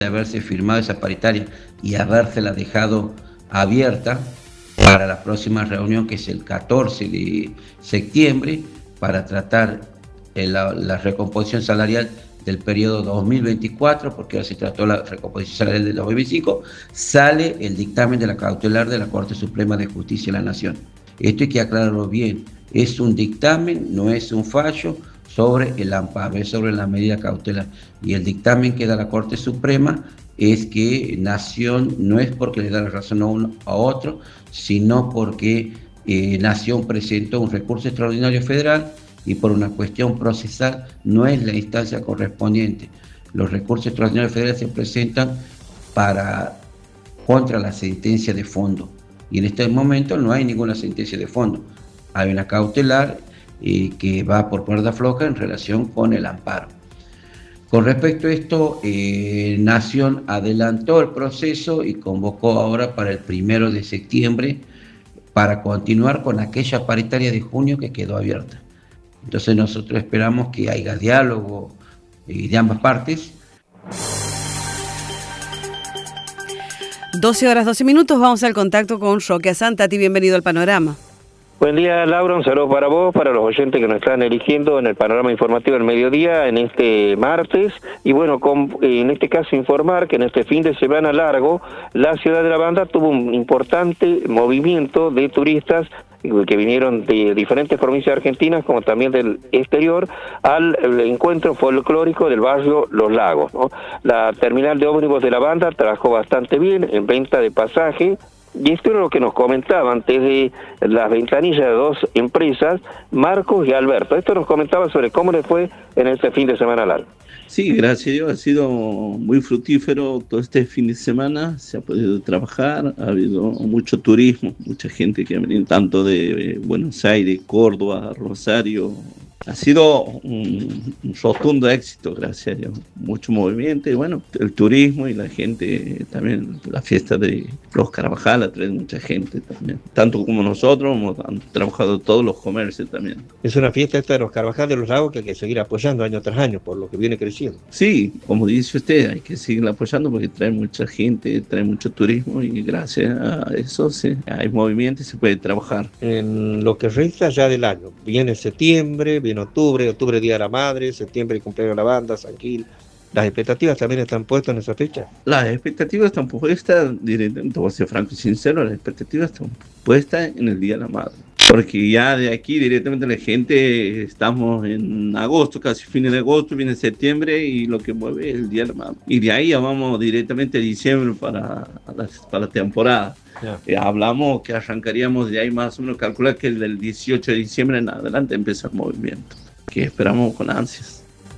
de haberse firmado esa paritaria y habérsela dejado abierta para la próxima reunión, que es el 14 de septiembre, para tratar la recomposición salarial del periodo 2024, porque ahora se trató la recomposición salarial del 2025, sale el dictamen de la cautelar de la Corte Suprema de Justicia de la Nación. Esto hay que aclararlo bien, es un dictamen, no es un fallo sobre el amparo, es sobre la medida cautelar. Y el dictamen que da la Corte Suprema es que Nación no es porque le da la razón a uno a otro, sino porque Nación presentó un recurso extraordinario federal y por una cuestión procesal no es la instancia correspondiente. Los recursos extraordinarios federales se presentan contra la sentencia de fondo y en este momento no hay ninguna sentencia de fondo. Hay una cautelar que va por cuerda floja en relación con el amparo. Con respecto a esto, Nación adelantó el proceso y convocó ahora para el 1 de septiembre para continuar con aquella paritaria de junio que quedó abierta. Entonces nosotros esperamos que haya diálogo de ambas partes. 12:12, vamos al contacto con Roque Azán. Tati, bienvenido al Panorama. Buen día, Laura, un saludo para vos, para los oyentes que nos están eligiendo en el panorama informativo del mediodía en este martes. Y bueno, en este caso informar que en este fin de semana largo, la ciudad de La Banda tuvo un importante movimiento de turistas que vinieron de diferentes provincias argentinas, como también del exterior, al encuentro folclórico del barrio Los Lagos, ¿no? La terminal de ómnibus de La Banda trabajó bastante bien en venta de pasaje. Y esto era lo que nos comentaban desde las ventanillas de dos empresas, Marcos y Alberto. Esto nos comentaba sobre cómo les fue en este fin de semana largo. Sí, gracias a Dios, ha sido muy fructífero todo este fin de semana, se ha podido trabajar, ha habido mucho turismo, mucha gente que ha venido tanto de Buenos Aires, Córdoba, Rosario. Ha sido un rotundo éxito, gracias a Dios. Mucho movimiento y bueno, el turismo y la gente también, la fiesta de los Carvajal atrae mucha gente también. Tanto como nosotros, han trabajado todos los comercios también. Es una fiesta esta de los Carvajal de los Lagos que hay que seguir apoyando año tras año, por lo que viene creciendo. Sí, como dice usted, hay que seguir apoyando porque trae mucha gente, trae mucho turismo y gracias a eso sí, hay movimiento y se puede trabajar. En lo que resta ya del año, viene septiembre, en octubre Día de la Madre, septiembre el cumpleaños de la Banda, San Gil. ¿Las expectativas también están puestas en esa fecha? Las expectativas están puestas, directamente, voy a ser franco y sincero, las expectativas están puestas en el Día de la Madre. Porque ya de aquí directamente la gente, estamos en agosto, casi fines de agosto, viene septiembre y lo que mueve es el Día de la Madre. Y de ahí ya vamos directamente a diciembre para la temporada. Hablamos que arrancaríamos de ahí más o menos, calcular que el del 18 de diciembre en adelante empieza el movimiento, que esperamos con ansias.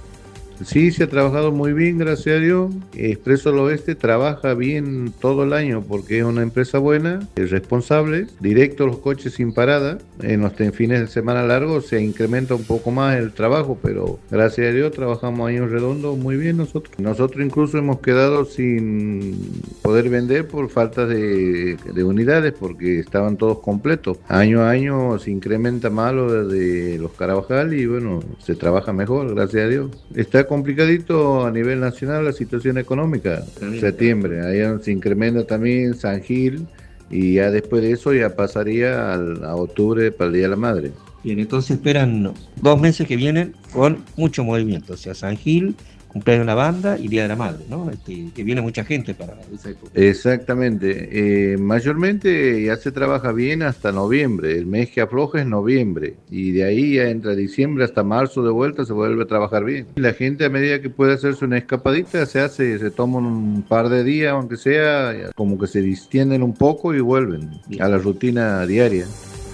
Sí, se ha trabajado muy bien, gracias a Dios. Expreso del Oeste trabaja bien todo el año porque es una empresa buena, es responsable, directo los coches sin parada. En los fines de semana largos se incrementa un poco más el trabajo, pero gracias a Dios trabajamos año redondo muy bien nosotros. Nosotros incluso hemos quedado sin poder vender por falta de unidades porque estaban todos completos. Año a año se incrementa más lo de los Carvajal y bueno, se trabaja mejor, gracias a Dios. Está complicadito a nivel nacional la situación económica. Septiembre, ahí se incrementa también San Gil y ya después de eso ya pasaría a octubre para el Día de la Madre. Bien, entonces esperan 2 meses que vienen con mucho movimiento, o sea, San Gil, cumpleaños de la Banda y Día de la Madre, ¿no? Que viene mucha gente para esa época. Exactamente. Mayormente ya se trabaja bien hasta noviembre. El mes que afloja es noviembre. Y de ahí ya entra diciembre hasta marzo de vuelta se vuelve a trabajar bien. La gente a medida que puede hacerse una escapadita se toman un par de días, aunque sea, como que se distienden un poco y vuelven a la rutina diaria.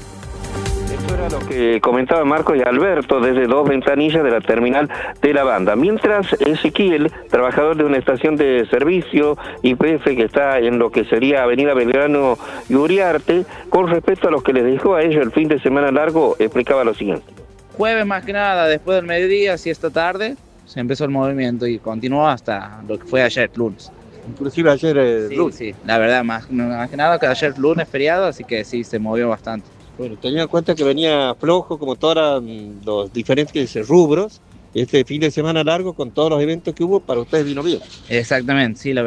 Esto era lo que comentaba Marcos y Alberto desde dos ventanillas de la terminal de La Banda. Mientras Ezequiel, trabajador de una estación de servicio YPF que está en lo que sería Avenida Belgrano y Uriarte, con respecto a lo que les dejó a ellos el fin de semana largo, explicaba lo siguiente. Jueves más que nada, después del mediodía, así esta tarde, se empezó el movimiento y continuó hasta lo que fue ayer, lunes. Inclusive ayer lunes. Sí, la verdad, más que nada que ayer lunes feriado, así que sí, se movió bastante. Bueno, teniendo en cuenta que venía flojo como todos los diferentes rubros, este fin de semana largo con todos los eventos que hubo, para ustedes vino bien. Exactamente, sí, la